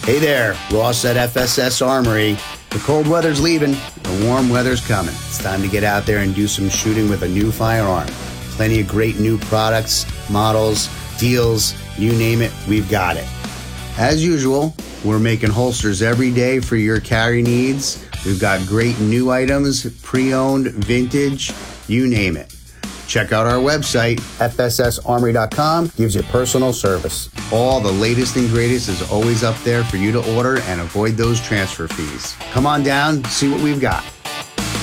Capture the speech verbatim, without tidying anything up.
Hey there, Ross at F S S Armory. The cold weather's leaving, the warm weather's coming. It's time to get out there and do some shooting with a new firearm. Plenty of great new products, models, deals, you name it, we've got it. As usual, we're making holsters every day for your carry needs. We've got great new items, pre-owned, vintage, you name it. Check out our website, F S S armory dot com. Gives you personal service. All the latest and greatest is always up there for you to order and avoid those transfer fees. Come on down, see what we've got.